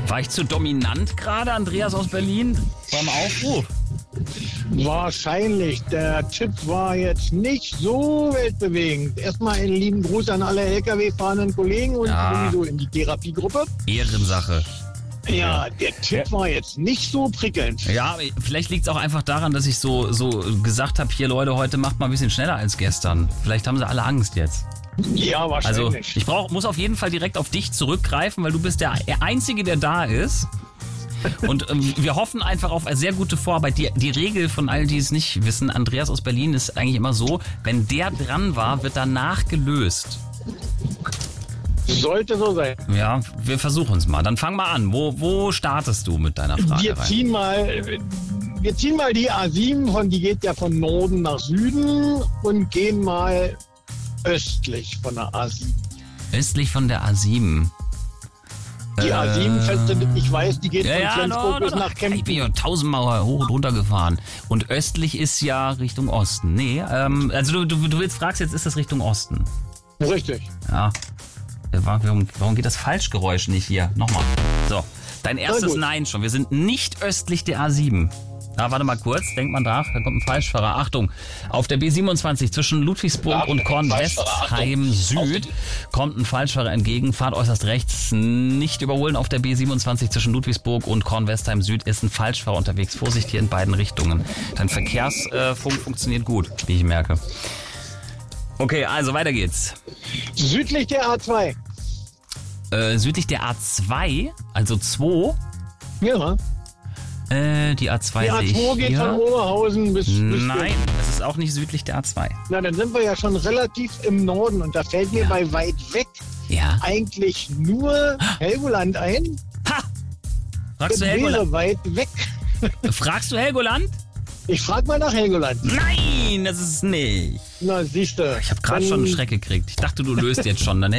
War ich zu dominant gerade, Andreas aus Berlin, beim Aufruf? Wahrscheinlich. Der Tipp war jetzt nicht so weltbewegend. Erstmal einen lieben Gruß an alle LKW-fahrenden Kollegen und sowieso in die Therapiegruppe. Ehrensache. Ja, der Tipp war jetzt nicht so prickelnd. Ja, vielleicht liegt es auch einfach daran, dass ich so gesagt habe, hier Leute, heute macht mal ein bisschen schneller als gestern. Vielleicht haben sie alle Angst jetzt. Ja, Also wahrscheinlich. ich muss auf jeden Fall direkt auf dich zurückgreifen, weil du bist der Einzige, der da ist. Und wir hoffen einfach auf eine sehr gute Vorarbeit. Die Regel von all die es nicht wissen, Andreas aus Berlin, ist eigentlich immer so, wenn der dran war, wird danach gelöst. Sollte so sein. Ja, wir versuchen es mal. Dann fang mal an. Wo startest du mit deiner Frage Wir rein? ziehen mal die A7, die geht ja von Norden nach Süden und gehen mal östlich von der A7. Östlich von der A7. Die A7, ich weiß, die geht von Flensburg bis nach Ich bin Kempten. ja 1000-mal hoch und runter gefahren. Und östlich ist ja Richtung Osten. Nee, also du fragst jetzt, ist das Richtung Osten? Richtig. Ja. Warum geht das Falschgeräusch nicht hier? Nochmal. So, dein erstes Nein schon. Wir sind nicht östlich der A7. Ja, warte mal kurz, denk mal nach, da kommt ein Falschfahrer. Achtung, auf der B27 zwischen Ludwigsburg und Kornwestheim Süd kommt ein Falschfahrer entgegen, fahrt äußerst rechts, nicht überholen. Auf der B27 zwischen Ludwigsburg und Kornwestheim Süd ist ein Falschfahrer unterwegs. Vorsicht hier in beiden Richtungen. Dein Verkehrsfunk funktioniert gut, wie ich merke. Okay, also weiter geht's. Südlich der A2. Südlich der A2, also 2. Ja. Die A2 Die sehe ich A2 geht hier. von Oberhausen bis... Nein, es ist auch nicht südlich der A2. Na, dann sind wir ja schon relativ im Norden und da fällt mir bei weit weg Ja. eigentlich nur Helgoland ein. Ha! Fragst Das du Helgoland? wäre weit weg. Fragst du Helgoland? Ich frag mal nach Helgoland. Nein, das ist es nicht. Na, siehste. Ich habe gerade schon einen Schreck gekriegt. Ich dachte, du löst jetzt schon. Dann